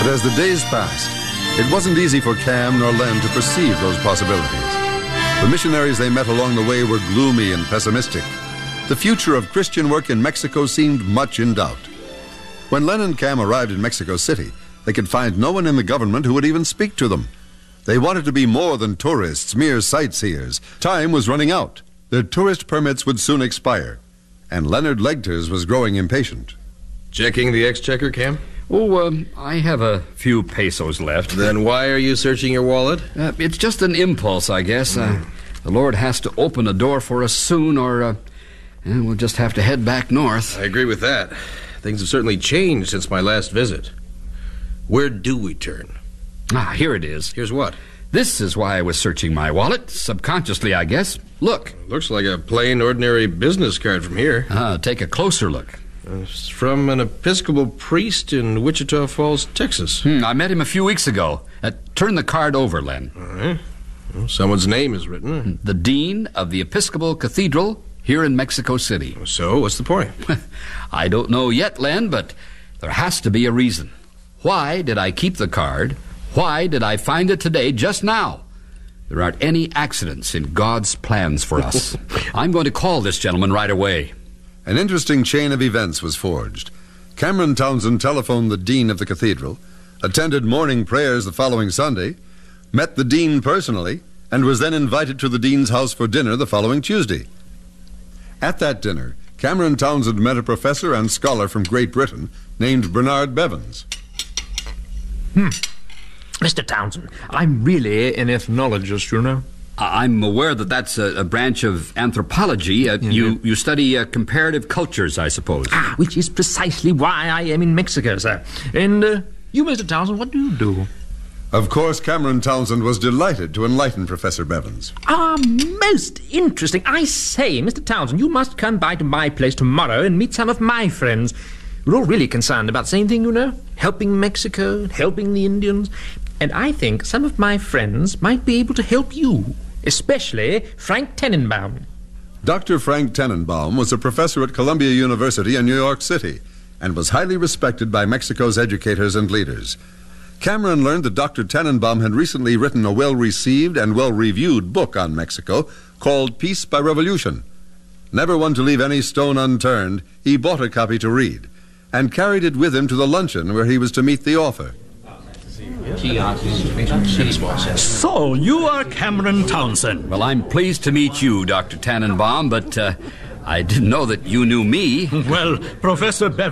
But as the days passed, it wasn't easy for Cam nor Len to perceive those possibilities. The missionaries they met along the way were gloomy and pessimistic. The future of Christian work in Mexico seemed much in doubt. When Len and Cam arrived in Mexico City, they could find no one in the government who would even speak to them. They wanted to be more than tourists, mere sightseers. Time was running out. Their tourist permits would soon expire, and Leonard Legters was growing impatient. Checking the exchequer, Cam? I have a few pesos left. Then why are you searching your wallet? It's just an impulse, I guess. The Lord has to open a door for us soon, or we'll just have to head back north. I agree with that. Things have certainly changed since my last visit. Where do we turn? Here it is. Here's what? This is why I was searching my wallet. Subconsciously, I guess. Look. Looks like a plain, ordinary business card from here. Take a closer look. It's from an Episcopal priest in Wichita Falls, Texas. I met him a few weeks ago. Turn the card over, Len. All right. Well, someone's name is written. The Dean of the Episcopal Cathedral here in Mexico City. So, what's the point? I don't know yet, Len, but there has to be a reason. Why did I keep the card? Why did I find it today, just now? There aren't any accidents in God's plans for us. I'm going to call this gentleman right away. An interesting chain of events was forged. Cameron Townsend telephoned the dean of the cathedral, attended morning prayers the following Sunday, met the dean personally, and was then invited to the dean's house for dinner the following Tuesday. At that dinner, Cameron Townsend met a professor and scholar from Great Britain named Bernard Bevans. Mr. Townsend, I'm really an ethnologist, you know. I'm aware that that's a branch of anthropology. You study comparative cultures, I suppose. Which is precisely why I am in Mexico, sir. And you, Mr. Townsend, what do you do? Of course, Cameron Townsend was delighted to enlighten Professor Bevans. Most interesting. I say, Mr. Townsend, you must come by to my place tomorrow and meet some of my friends. We're all really concerned about the same thing, you know. Helping Mexico, helping the Indians. And I think some of my friends might be able to help you. Especially Frank Tenenbaum. Dr. Frank Tenenbaum was a professor at Columbia University in New York City and was highly respected by Mexico's educators and leaders. Cameron learned that Dr. Tenenbaum had recently written a well-received and well-reviewed book on Mexico called Peace by Revolution. Never one to leave any stone unturned, he bought a copy to read and carried it with him to the luncheon where he was to meet the author. So, you are Cameron Townsend. Well, I'm pleased to meet you, Dr. Tannenbaum, but I didn't know that you knew me. Well, Professor Bevans